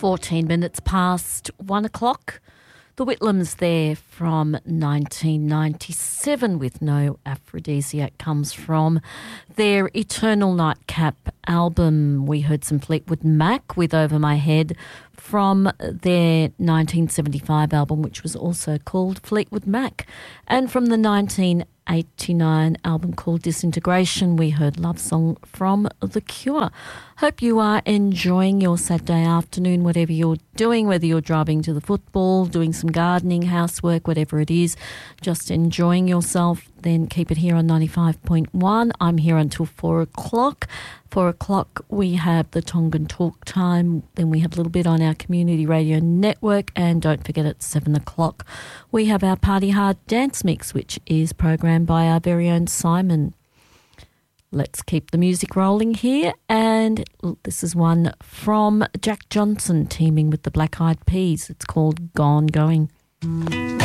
14 minutes past 1 o'clock. The Whitlams there from 1997 with No Aphrodisiac comes from their Eternal Nightcap album. We heard some Fleetwood Mac with Over My Head from their 1975 album, which was also called Fleetwood Mac. And from the 1989 album called Disintegration, we heard Love Song from The Cure. Hope you are enjoying your Saturday afternoon, whatever you're doing, whether you're driving to the football, doing some gardening, housework, whatever it is, just enjoying yourself. Then keep it here on 95.1. I'm here until 4 o'clock. 4 o'clock we have the Tongan Talk Time. Then we have a little bit on our community radio network. And don't forget at 7 o'clock we have our Party Hard Dance Mix, which is programmed by our very own Simon. Let's keep the music rolling here. And this is one from Jack Johnson teaming with the Black Eyed Peas. It's called Gone Going.